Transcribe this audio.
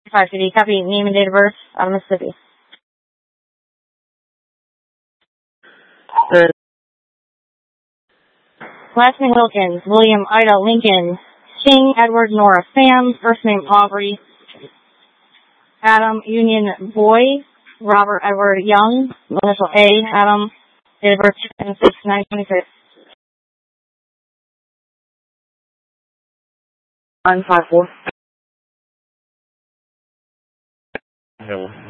Fire City, copy. Name and date of birth out of Mississippi. Last name Wilkins, William, Ida, Lincoln, King, Edward, Nora, Sam, first name Aubrey, Adam, Union, Boy, Robert, Edward, Young, initial A, Adam, date of birth 10/6/1926. 954. Hello.